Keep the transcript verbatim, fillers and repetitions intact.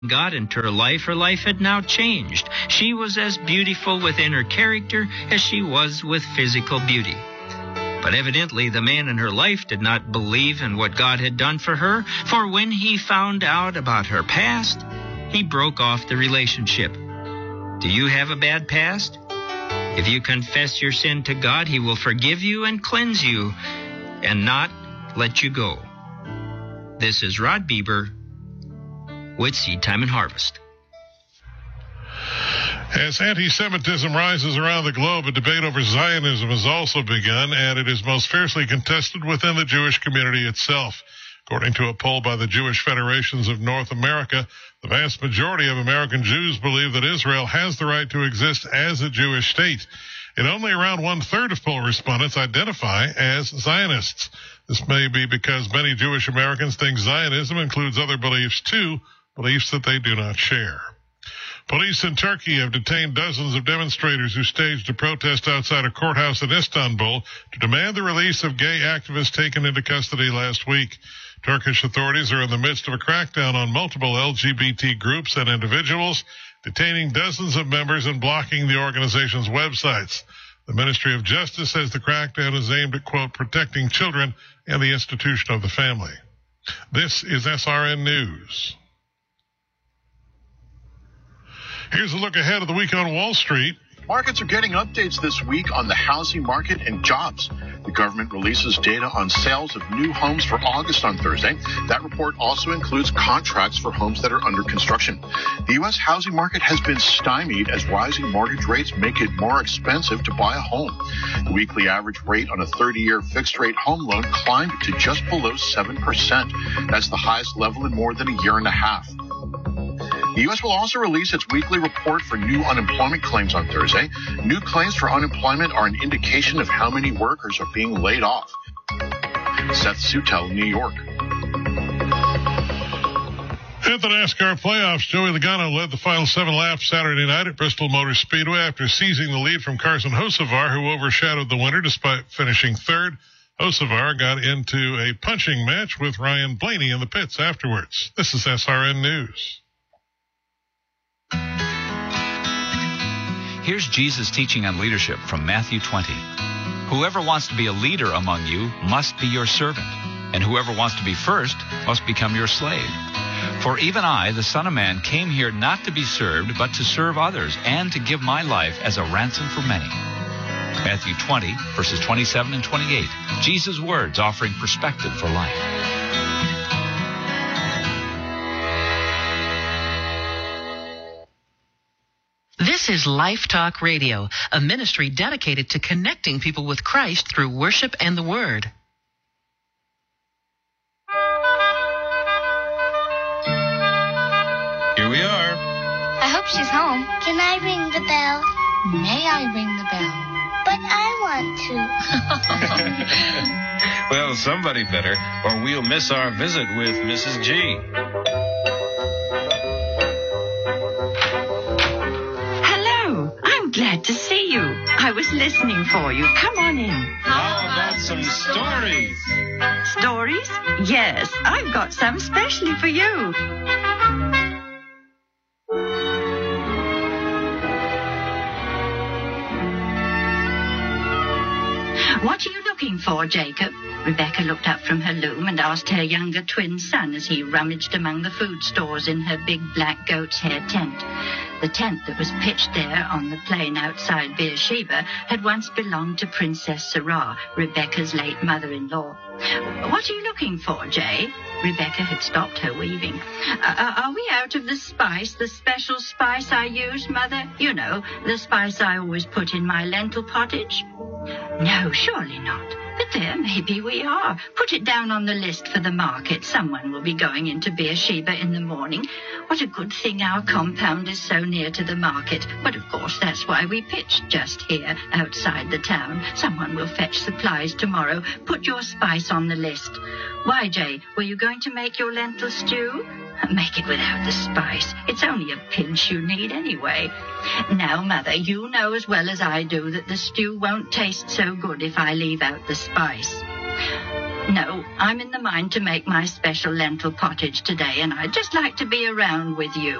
God into her life, her life had now changed. She was as beautiful within her character as she was with physical beauty. But evidently the man in her life did not believe in what God had done for her, for when he found out about her past, he broke off the relationship. Do you have a bad past? If you confess your sin to God, he will forgive you and cleanse you and not let you go. This is Rod Bieber with Seed Time and Harvest. As anti-Semitism rises around the globe, a debate over Zionism has also begun, and it is most fiercely contested within the Jewish community itself. According to a poll by the Jewish Federations of North America, the vast majority of American Jews believe that Israel has the right to exist as a Jewish state. And only around one-third of poll respondents identify as Zionists. This may be because many Jewish Americans think Zionism includes other beliefs too, beliefs that they do not share. Police in Turkey have detained dozens of demonstrators who staged a protest outside a courthouse in Istanbul to demand the release of gay activists taken into custody last week. Turkish authorities are in the midst of a crackdown on multiple L G B T groups and individuals, detaining dozens of members and blocking the organization's websites. The Ministry of Justice says the crackdown is aimed at, quote, protecting children and the institution of the family. This is S R N News. Here's a look ahead of the week on Wall Street. Markets are getting updates this week on the housing market and jobs. The government releases data on sales of new homes for August on Thursday. That report also includes contracts for homes that are under construction. The U S housing market has been stymied as rising mortgage rates make it more expensive to buy a home. The weekly average rate on a thirty-year fixed-rate home loan climbed to just below seven percent. That's the highest level in more than a year and a half. The U S will also release its weekly report for new unemployment claims on Thursday. New claims for unemployment are an indication of how many workers are being laid off. Seth Sutel, New York. At the NASCAR playoffs, Joey Logano led the final seven laps Saturday night at Bristol Motor Speedway after seizing the lead from Carson Hocevar, who overshadowed the winner despite finishing third. Hocevar got into a punching match with Ryan Blaney in the pits afterwards. This is S R N News. Here's Jesus' teaching on leadership from Matthew twenty. Whoever wants to be a leader among you must be your servant, and whoever wants to be first must become your slave. For even I, the Son of Man, came here not to be served, but to serve others, and to give my life as a ransom for many. Matthew twenty, verses twenty-seven and twenty-eight. Jesus' words offering perspective for life. This is Life Talk Radio, a ministry dedicated to connecting people with Christ through worship and the Word. Here we are. I hope she's home. Can I ring the bell? May I ring the bell? But I to. want Well, somebody better, or we'll miss our visit with Missus G. Glad to see you. I was listening for you. Come on in. How about some stories? Stories? Yes, I've got some specially for you. What are you looking for, Jacob? Rebecca looked up from her loom and asked her younger twin son as he rummaged among the food stores in her big black goat's hair tent. The tent that was pitched there on the plain outside Beersheba had once belonged to Princess Sarah, Rebecca's late mother-in-law. What are you looking for, Jay? Rebecca had stopped her weaving. Uh, are we out of the spice, the special spice I use, Mother? You know, the spice I always put in my lentil pottage? No, surely not. But there, maybe we are. Put it down on the list for the market. Someone will be going into Beersheba in the morning. What a good thing our compound is so near to the market. But, of course, that's why we pitched just here, outside the town. Someone will fetch supplies tomorrow. Put your spice on the list. Why, Jay, were you going to make your lentil stew? Make it without the spice. It's only a pinch you need anyway. Now, Mother, you know as well as I do that the stew won't taste so good if I leave out the spice. No, I'm in the mind to make my special lentil pottage today, and I'd just like to be around with you.